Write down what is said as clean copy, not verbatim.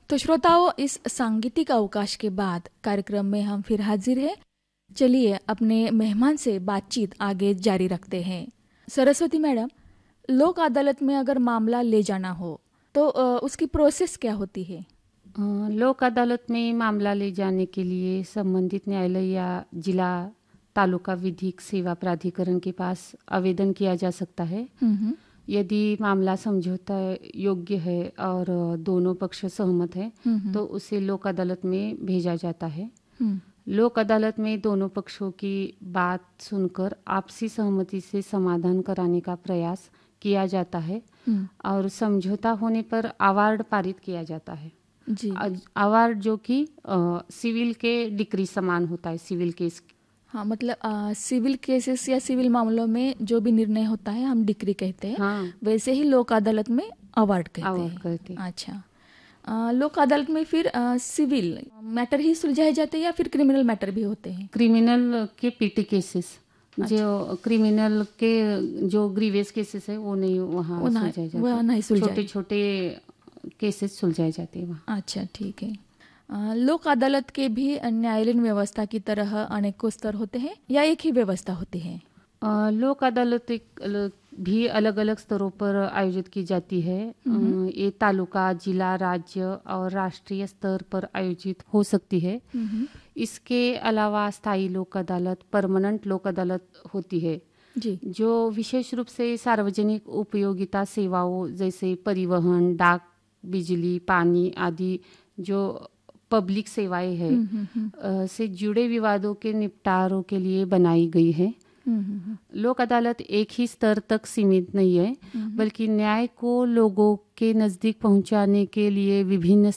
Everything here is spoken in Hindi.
तो श्रोताओं, इस सांगीतिक अवकाश के बाद कार्यक्रम में हम फिर हाजिर हैं। चलिए अपने मेहमान से बातचीत आगे जारी रखते हैं। सरस्वती मैडम, लोक अदालत में अगर मामला ले जाना हो तो उसकी प्रोसेस क्या होती है? लोक अदालत में मामला ले जाने के लिए संबंधित न्यायालय या जिला तालुका विधिक सेवा प्राधिकरण के पास आवेदन किया जा सकता है। यदि मामला समझौता योग्य है और दोनों पक्ष सहमत हैं तो उसे लोक अदालत में भेजा जाता है। लोक अदालत में दोनों पक्षों की बात सुनकर आपसी सहमति से समाधान कराने का प्रयास किया जाता है और समझौता होने पर अवार्ड पारित किया जाता है जी। अवार्ड जो कि सिविल के डिक्री समान होता है, सिविल केस। हाँ, मतलब सिविल केसेस या सिविल मामलों में जो भी निर्णय होता है हम डिक्री कहते हैं। हाँ, वैसे ही लोक अदालत में अवार्ड कहते हैं। अच्छा, लोक अदालत में फिर सिविल मैटर ही सुलझाए जाते हैं या फिर क्रिमिनल मैटर भी होते हैं? क्रिमिनल के पीटी केसेस, जो क्रिमिनल के जो ग्रीवियस केसेस है वो नहीं वहाँ सुलझाए जाते, छोटे छोटे केसेस सुलझाए जाते हैं वहाँ। अच्छा, ठीक है। लोक अदालत के भी न्यायालयीन व्यवस्था की तरह अनेकों स्तर होते हैं या एक ही व्यवस्था होती है? लोक अदालत भी अलग अलग स्तरों पर आयोजित की जाती है। ये तालुका, जिला, राज्य और राष्ट्रीय स्तर पर आयोजित हो सकती है। इसके अलावा स्थायी लोक अदालत, परमानेंट लोक अदालत होती है जी, जो विशेष रूप से सार्वजनिक उपयोगिता सेवाओं जैसे परिवहन, डाक, बिजली, पानी आदि जो पब्लिक सेवाएं हैं से जुड़े विवादों के निपटारों के लिए बनाई गई है। लोक अदालत एक ही स्तर तक सीमित नहीं है, बल्कि न्याय को लोगों के नजदीक पहुंचाने के लिए विभिन्न